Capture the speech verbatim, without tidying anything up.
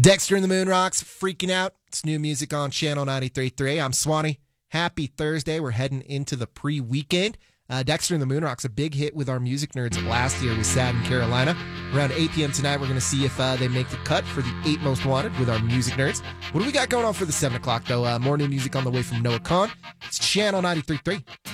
Dexter and the Moon Rocks, Freaking Out. It's new music on Channel ninety-three point three. I'm Swanee. Happy Thursday. We're heading into the pre-weekend. Uh, Dexter and the Moon Rocks, a big hit with our music nerds last year with Sad in Carolina. Around eight p.m. tonight, we're going to see if uh, they make the cut for the eight most wanted with our music nerds. What do we got going on for the seven o'clock, though? Uh, more new music on the way from Noah Kahn. It's Channel ninety-three point three.